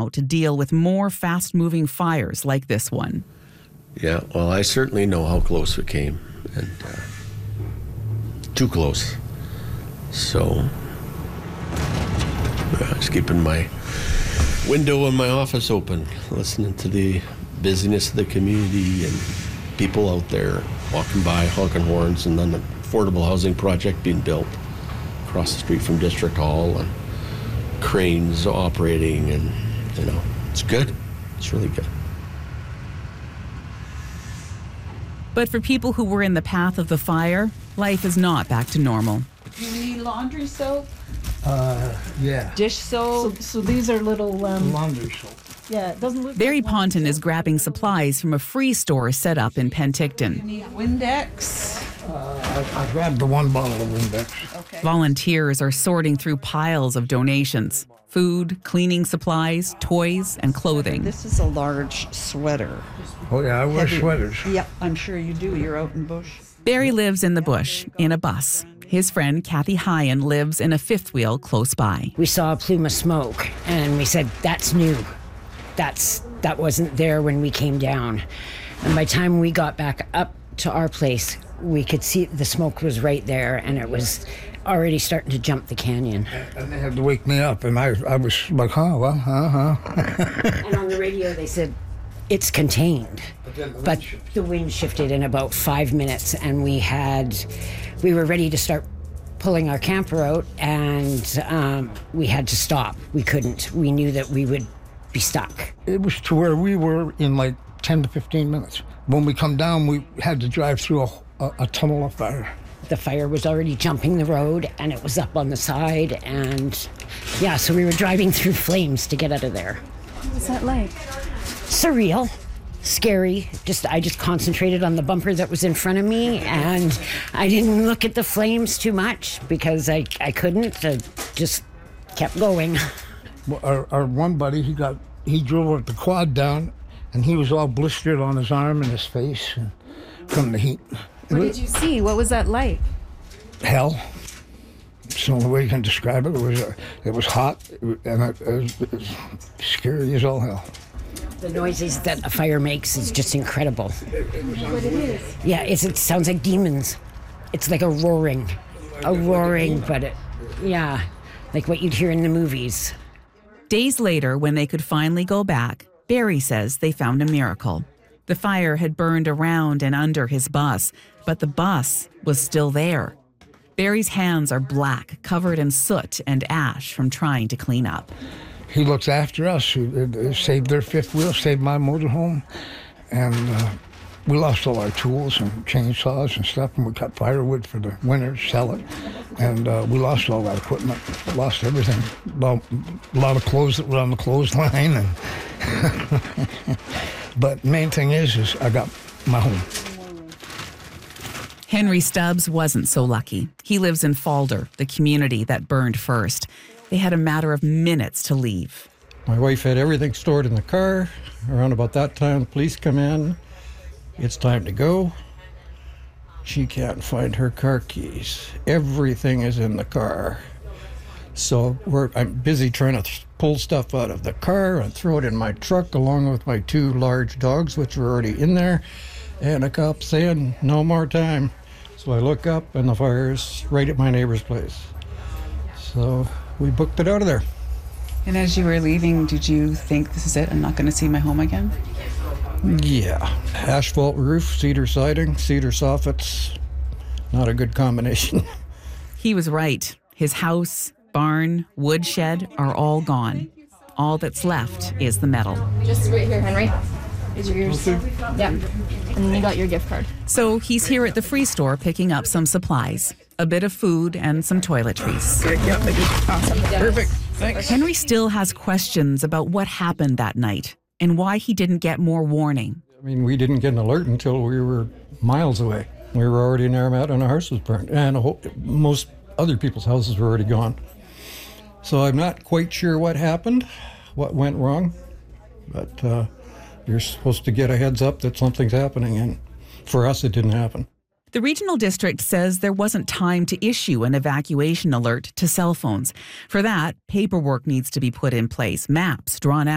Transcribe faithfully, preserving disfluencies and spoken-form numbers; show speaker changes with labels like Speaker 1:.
Speaker 1: now to deal with more fast-moving fires like this one.
Speaker 2: Yeah, well, I certainly know how close it came, and uh, too close. So, I was keeping my window in my office open, listening to the busyness of the community and people out there walking by, honking horns, and then the affordable housing project being built across the street from District Hall, and cranes operating, and, you know, it's good. It's really good.
Speaker 1: But for people who were in the path of the fire, life is not back to normal.
Speaker 3: You need laundry soap?
Speaker 4: Uh, yeah.
Speaker 3: Dish soap? So, so these are little... Um,
Speaker 4: Laundry soap.
Speaker 3: Yeah, it doesn't look
Speaker 1: Barry
Speaker 3: like
Speaker 1: Ponton
Speaker 3: laundry
Speaker 1: is
Speaker 3: soap.
Speaker 1: grabbing supplies from a free store set up in Penticton.
Speaker 3: You need Windex?
Speaker 4: Uh, I, I grabbed the one bottle of Windex.
Speaker 3: Okay.
Speaker 1: Volunteers are sorting through piles of donations. Food, cleaning supplies, toys, and clothing.
Speaker 3: This is a large sweater.
Speaker 4: Oh, yeah, I wear
Speaker 3: Heavy.
Speaker 4: sweaters.
Speaker 3: Yep, I'm sure you do. You're out in bush.
Speaker 1: Barry lives in the bush, in a bus. His friend Kathy Hyen lives in a fifth wheel close by.
Speaker 5: We saw a plume of smoke, and we said, that's new. That's that wasn't there when we came down. And by the time we got back up to our place, we could see the smoke was right there, and it was already starting to jump the canyon.
Speaker 4: And they had to wake me up, and I, I was like, huh, well, huh, huh.
Speaker 5: And on the radio, they said, it's contained.
Speaker 4: But then the wind
Speaker 5: But
Speaker 4: shifted.
Speaker 5: the wind shifted in about five minutes, and we had, we were ready to start pulling our camper out, and um, we had to stop. We couldn't. We knew that we would be stuck.
Speaker 4: It was to where we were in like ten to fifteen minutes. When we come down, we had to drive through a, a, a tunnel of fire.
Speaker 5: The fire was already jumping the road, and it was up on the side, and yeah, so we were driving through flames to get out of there.
Speaker 6: What was that like?
Speaker 5: Surreal, scary. Just I just concentrated on the bumper that was in front of me, and I didn't look at the flames too much because I, I couldn't. I just kept going.
Speaker 4: Well, Our, our one buddy, he got he drove the quad down, and he was all blistered on his arm and his face and, from the heat.
Speaker 6: What did you see? What was that like?
Speaker 4: Hell. It's the only way you can describe it. It was uh, it was hot, and it, it, was, it was scary as all hell.
Speaker 5: The noises that a fire makes is just incredible.
Speaker 6: What it is?
Speaker 5: Yeah, it's, it sounds like demons. It's like a roaring, a roaring, but it, yeah, like what you'd hear in the movies.
Speaker 1: Days later, when they could finally go back, Barry says they found a miracle. The fire had burned around and under his bus, but the bus was still there. Barry's hands are black, covered in soot and ash from trying to clean up.
Speaker 4: He looks after us. He, he saved their fifth wheel, saved my motorhome, and uh, we lost all our tools and chainsaws and stuff, and we cut firewood for the winter, sell it, and uh, we lost all that equipment, lost everything. Well, a lot of clothes that were on the clothesline, and but main thing is, is I got my home.
Speaker 1: Henry Stubbs wasn't so lucky. He lives in Falder, the community that burned first. They had a matter of minutes to leave.
Speaker 7: My wife had everything stored in the car. Around about that time, the police come in. It's time to go. She can't find her car keys. Everything is in the car. So we're, I'm busy trying to th- pull stuff out of the car and throw it in my truck along with my two large dogs, which were already in there. And a cop saying, no more time. So I look up and the fire's right at my neighbor's place. So we booked it out of there.
Speaker 8: And as you were leaving, did you think, this is it, I'm not going to see my home again?
Speaker 7: Yeah. Asphalt roof, cedar siding, cedar soffits. Not a good combination.
Speaker 1: He was right. His house, barn, woodshed are all gone. All that's left is the metal.
Speaker 6: Just right here, Henry. Is your yours? Yeah. And then you got your gift card.
Speaker 1: So he's here at the free store picking up some supplies, a bit of food and some toiletries.
Speaker 6: Awesome.
Speaker 7: Perfect. Thanks.
Speaker 1: Henry still has questions about what happened that night and why he didn't get more warning.
Speaker 7: I mean, we didn't get an alert until we were miles away. We were already in Armat and our house was burned. And a whole, most other people's houses were already gone. So I'm not quite sure what happened, what went wrong. But uh, you're supposed to get a heads up that something's happening. And for us, it didn't happen.
Speaker 1: The regional district says there wasn't time to issue an evacuation alert to cell phones. For that, paperwork needs to be put in place, maps drawn out.